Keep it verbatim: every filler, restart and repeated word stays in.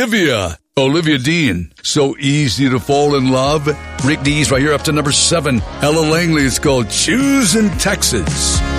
Olivia. Olivia Dean. So easy to fall in love. Rick Dees right here up to number seven. Ella Langley is called Choosing Texas.